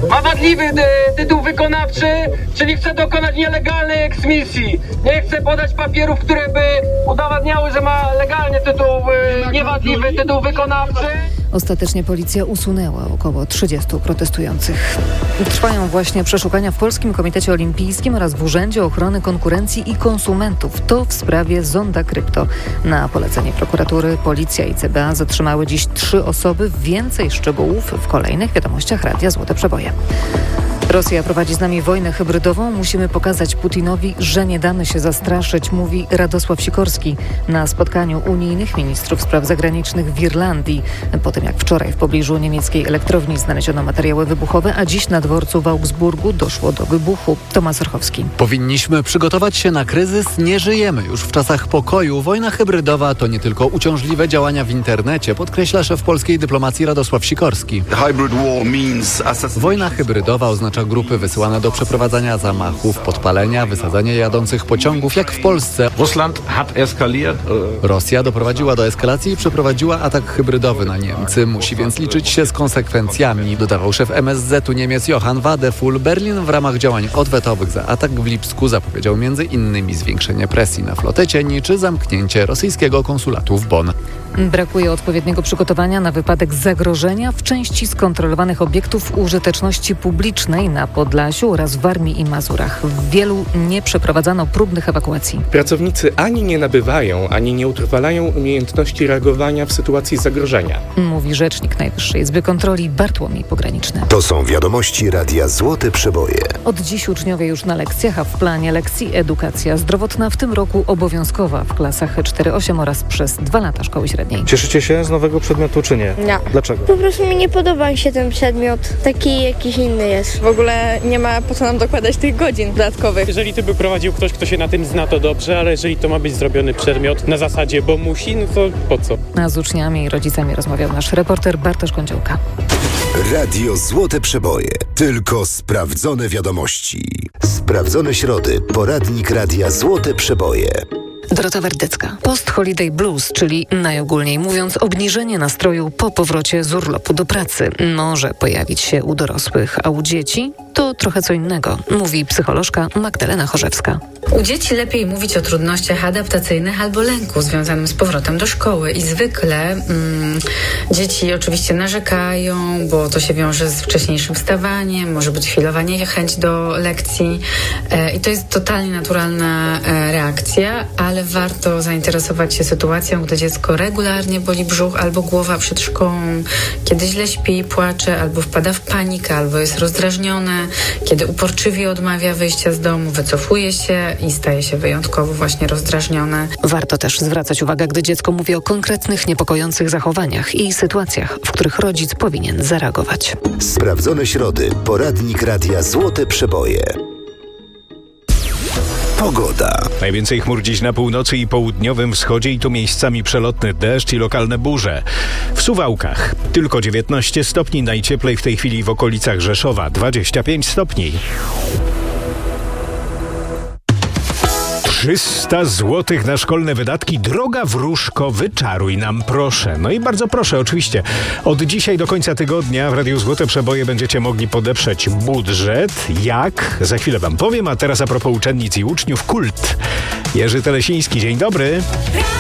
Ma wadliwy tytuł wykonawczy, czyli chce dokonać nielegalnej eksmisji. Nie chce podać papierów, które by udowadniały, że ma legalnie tytuł, niewadliwy tytuł wykonawczy. Ostatecznie policja usunęła około 30 protestujących. Trwają właśnie przeszukania w Polskim Komitecie Olimpijskim oraz w Urzędzie Ochrony Konkurencji i Konsumentów. To w sprawie Zonda Krypto. Na polecenie prokuratury policja i CBA zatrzymały dziś 3 osoby. Więcej szczegółów w kolejnych wiadomościach Radia Złote Przeboje. Rosja prowadzi z nami wojnę hybrydową. Musimy pokazać Putinowi, że nie damy się zastraszyć, mówi Radosław Sikorski na spotkaniu unijnych ministrów spraw zagranicznych w Irlandii. Po tym jak wczoraj w pobliżu niemieckiej elektrowni znaleziono materiały wybuchowe, a dziś na dworcu w Augsburgu doszło do wybuchu. Tomasz Orchowski. Powinniśmy przygotować się na kryzys. Nie żyjemy już w czasach pokoju. Wojna hybrydowa to nie tylko uciążliwe działania w internecie, podkreśla szef polskiej dyplomacji Radosław Sikorski. Wojna hybrydowa oznacza grupy wysyłane do przeprowadzania zamachów, podpalenia, wysadzania jadących pociągów, jak w Polsce. Rosja doprowadziła do eskalacji i przeprowadziła atak hybrydowy na Niemcy. Musi więc liczyć się z konsekwencjami, dodawał szef MSZ-u Niemiec Johann Wadefull. Berlin w ramach działań odwetowych za atak w Lipsku zapowiedział m.in. zwiększenie presji na flotę cieni czy zamknięcie rosyjskiego konsulatu w Bonn. Brakuje odpowiedniego przygotowania na wypadek zagrożenia w części skontrolowanych obiektów użyteczności publicznej na Podlasiu oraz w Warmii i Mazurach. W wielu nie przeprowadzano próbnych ewakuacji. Pracownicy ani nie nabywają, ani nie utrwalają umiejętności reagowania w sytuacji zagrożenia. Mówi rzecznik Najwyższej Izby Kontroli Bartłomiej Pograniczny. To są wiadomości Radia Złote Przeboje. Od dziś uczniowie już na lekcjach, a w planie lekcji edukacja zdrowotna w tym roku obowiązkowa w klasach 4-8 oraz przez 2 lata szkoły średniej. Cieszycie się z nowego przedmiotu czy nie? Nie. Dlaczego? Po prostu mi nie podoba mi się ten przedmiot. Taki jakiś inny jest. W ogóle nie ma po co nam dokładać tych godzin dodatkowych. Jeżeli by prowadził ktoś, kto się na tym zna, to dobrze, ale jeżeli to ma być zrobiony przedmiot na zasadzie, bo musi, no to po co? A z uczniami i rodzicami rozmawiał nasz reporter Bartosz Kądziołka. Radio Złote Przeboje. Tylko sprawdzone wiadomości. Sprawdzone środy. Poradnik Radia Złote Przeboje. Dorota Werdecka. Post-holiday blues, czyli najogólniej mówiąc obniżenie nastroju po powrocie z urlopu do pracy, może pojawić się u dorosłych, a u dzieci to trochę co innego, mówi psycholożka Magdalena Chorzewska. U dzieci lepiej mówić o trudnościach adaptacyjnych albo lęku związanym z powrotem do szkoły i zwykle dzieci oczywiście narzekają, bo to się wiąże z wcześniejszym wstawaniem, może być chwilowa niechęć do lekcji i to jest totalnie naturalna reakcja, ale warto zainteresować się sytuacją, gdy dziecko regularnie boli brzuch albo głowa przed szkołą, kiedy źle śpi, płacze albo wpada w panikę, albo jest rozdrażnione, kiedy uporczywie odmawia wyjścia z domu, wycofuje się i staje się wyjątkowo właśnie rozdrażnione. Warto też zwracać uwagę, gdy dziecko mówi o konkretnych, niepokojących zachowaniach i sytuacjach, w których rodzic powinien zareagować. Sprawdzone środy. Poradnik Radia Złote Przeboje. Pogoda. Najwięcej chmur dziś na północy i południowym wschodzie i tu miejscami przelotny deszcz i lokalne burze. W Suwałkach tylko 19 stopni, najcieplej w tej chwili w okolicach Rzeszowa 25 stopni. 300 złotych na szkolne wydatki. Droga wróżko, wyczaruj nam proszę. No i bardzo proszę, oczywiście. Od dzisiaj do końca tygodnia w Radiu Złote Przeboje będziecie mogli podeprzeć budżet. Jak? Za chwilę wam powiem, a teraz a propos uczennic i uczniów, kult. Jerzy Telesiński, dzień dobry.